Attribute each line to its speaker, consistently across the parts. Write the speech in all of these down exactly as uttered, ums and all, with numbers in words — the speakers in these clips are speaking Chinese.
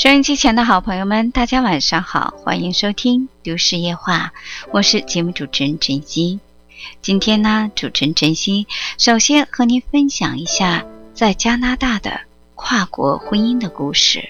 Speaker 1: 收音机前的好朋友们，大家晚上好，欢迎收听都市夜话，我是节目主持人晨曦。今天呢，主持人晨曦首先和您分享一下在加拿大的跨国婚姻的故事。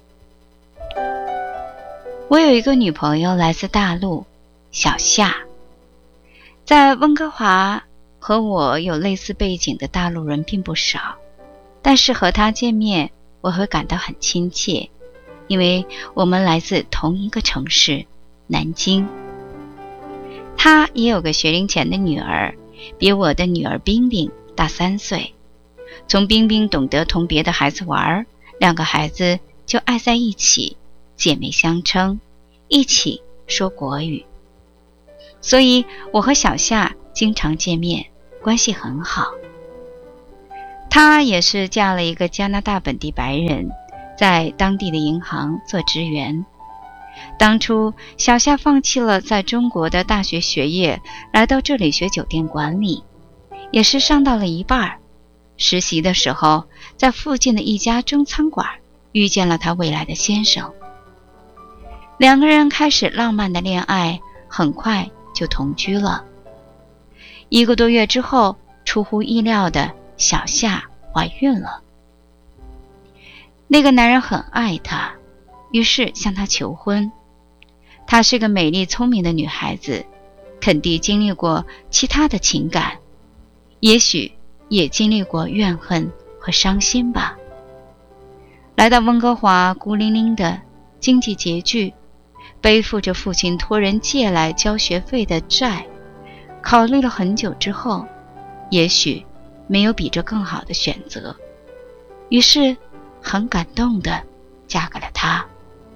Speaker 1: 我有一个女朋友来自大陆，小夏。在温哥华和我有类似背景的大陆人并不少，但是和她见面我会感到很亲切，因为我们来自同一个城市南京。她也有个学龄前的女儿，比我的女儿冰冰大三岁。从冰冰懂得同别的孩子玩，两个孩子就爱在一起，姐妹相称，一起说国语。所以我和小夏经常见面，关系很好。她也是嫁了一个加拿大本地白人，在当地的银行做职员。当初小夏放弃了在中国的大学学业，来到这里学酒店管理，也是上到了一半。实习的时候，在附近的一家中餐馆遇见了她未来的先生。两个人开始浪漫的恋爱，很快就同居了。一个多月之后，出乎意料的小夏怀孕了。那个男人很爱她，于是向她求婚。她是个美丽聪明的女孩子，肯定经历过其他的情感，也许也经历过怨恨和伤心吧。来到温哥华，孤零零的，经济拮据，背负着父亲托人借来交学费的债，考虑了很久之后，也许没有比这更好的选择，于是很感动地嫁给了他。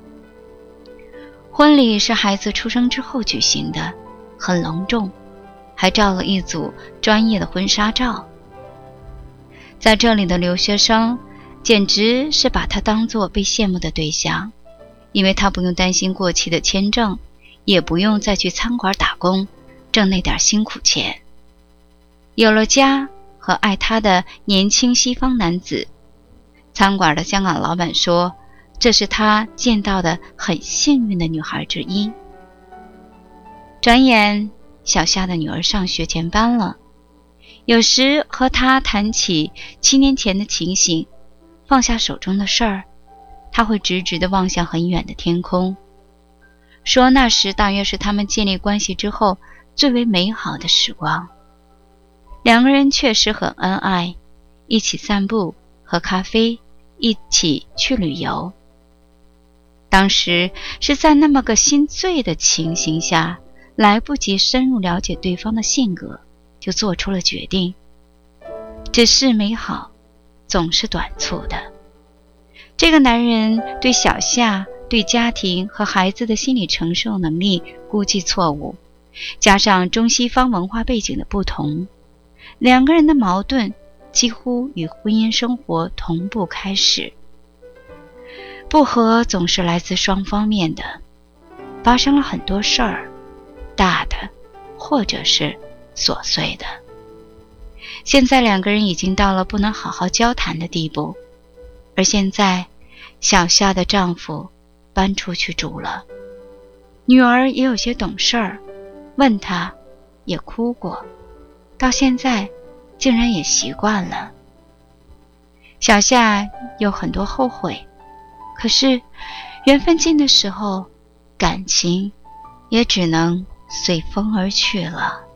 Speaker 1: 婚礼是孩子出生之后举行的，很隆重，还照了一组专业的婚纱照。在这里的留学生简直是把他当作被羡慕的对象，因为他不用担心过期的签证，也不用再去餐馆打工挣那点辛苦钱。有了家和爱他的年轻西方男子，餐馆的香港老板说，这是他见到的很幸运的女孩之一。转眼小夏的女儿上学前班了，有时和他谈起七年前的情形，放下手中的事儿，他会直直地望向很远的天空，说那时大约是他们建立关系之后最为美好的时光。两个人确实很恩爱，一起散步喝咖啡，一起去旅游。当时是在那么个心醉的情形下，来不及深入了解对方的性格，就做出了决定。只是美好总是短促的。这个男人对小夏对家庭和孩子的心理承受能力估计错误，加上中西方文化背景的不同，两个人的矛盾几乎与婚姻生活同步开始。不和总是来自双方面的，发生了很多事儿，大的或者是琐碎的。现在两个人已经到了不能好好交谈的地步，而现在小夏的丈夫搬出去住了，女儿也有些懂事儿，问她也哭过，到现在竟然也习惯了。小夏有很多后悔，可是缘分尽的时候，感情也只能随风而去了。